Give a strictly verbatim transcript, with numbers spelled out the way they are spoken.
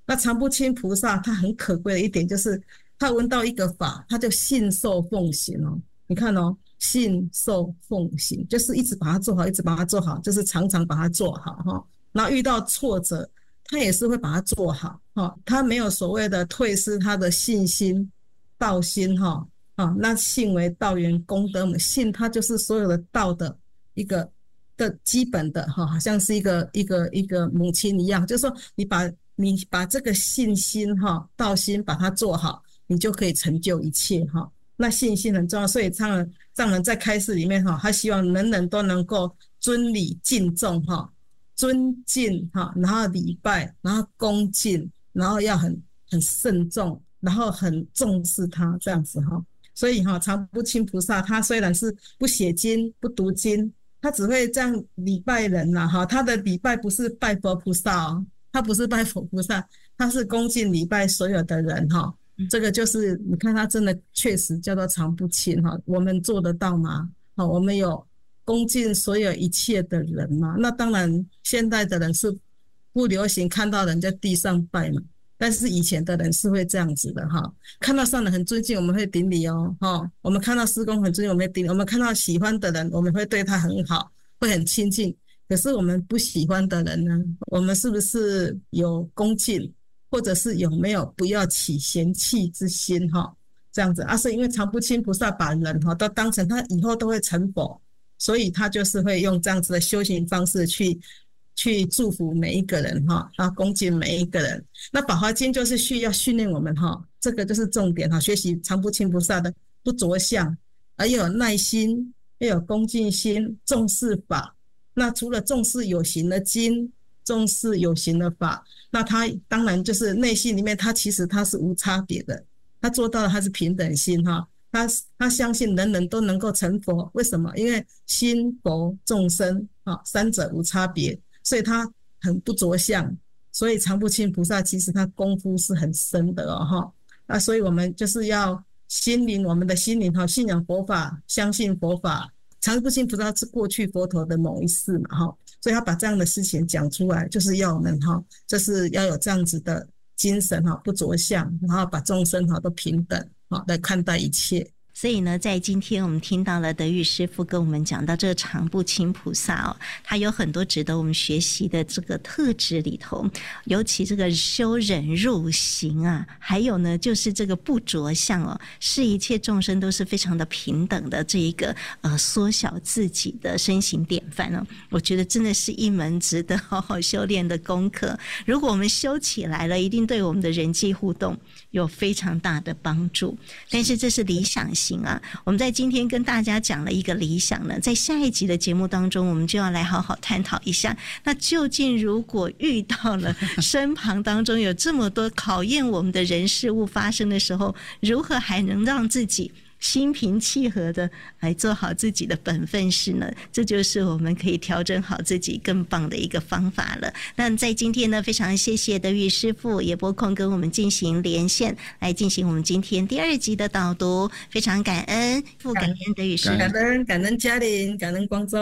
那常不轻菩萨他很可贵的一点就是他闻到一个法他就信受奉行哦。你看哦，信受奉行就是一直把它做好，一直把它做好，就是常常把它做好哈。然后遇到挫折他也是会把它做好哈，他没有所谓的退失他的信心道心哈。啊，那信为道源功德，我们信它就是所有的道的一个的基本的哈，好像是一个一个一个母亲一样，就是说你把你把这个信心哈道心把它做好，你就可以成就一切哈。那信心很重要，所以藏人藏人在开示里面哈，他希望人人都能够尊礼敬重哈，尊敬哈，然后礼拜，然后恭敬，然后要很很慎重，然后很重视它这样子哈。所以哈，常不轻菩萨他虽然是不写经不读经，他只会这样礼拜人啦哈，他的礼拜不是拜佛菩萨哦，他不是拜佛菩萨，他是恭敬礼拜所有的人哈。这个就是你看他真的确实叫做常不轻哈，我们做得到吗？好，我们有恭敬所有一切的人吗？那当然现在的人是不流行看到人在地上拜嘛，但是以前的人是会这样子的哈，看到上人很尊敬我们会顶礼哦，哈，我们看到师公很尊敬我们会顶礼，我们看到喜欢的人我们会对他很好，会很亲近。可是我们不喜欢的人呢，我们是不是有恭敬，或者是有没有不要起嫌弃之心哈？这样子啊，是因为常不轻菩萨把人哈都当成他以后都会成佛，所以他就是会用这样子的修行方式去。去祝福每一个人哈，然后恭敬每一个人。那宝华经就是需要训练我们哈，这个就是重点哈。学习常不轻菩萨的不着相，而又有耐心，又有恭敬心，重视法。那除了重视有形的经，重视有形的法，那他当然就是内心里面，他其实他是无差别的，他做到了他是平等心哈。他他相信人人都能够成佛，为什么？因为心佛众生啊，三者无差别。所以他很不着相，所以常不轻菩萨其实他功夫是很深的哦哈。那所以我们就是要心灵，我们的心灵哈，信仰佛法，相信佛法。常不轻菩萨是过去佛陀的某一世嘛哈，所以他把这样的事情讲出来，就是要我们哈，就是要有这样子的精神哈，不着相，然后把众生哈都平等哈来看待一切。 所以呢，在今天我们听到了德裕师父跟我们讲到这个常不轻菩萨哦，他有很多值得我们学习的这个特质里头，尤其这个修忍入行啊，还有呢就是这个不着相哦，是一切众生都是非常的平等的这一个呃缩小自己的身形典范哦。我觉得真的是一门值得好好修炼的功课。如果我们修起来了，一定对我们的人际互动有非常大的帮助。但是这是理想性。啊，我们在今天跟大家讲了一个理想呢，在下一集的节目当中，我们就要来好好探讨一下，那究竟如果遇到了身旁当中有这么多考验我们的人事物发生的时候，如何还能让自己心平气和的来做好自己的本分事呢？这就是我们可以调整好自己更棒的一个方法了。那在今天呢，非常谢谢德裕师父也拨空跟我们进行连线，来进行我们今天第二集的导读，非常感恩，感恩德裕师父， 感恩感恩嘉玲，感恩光州。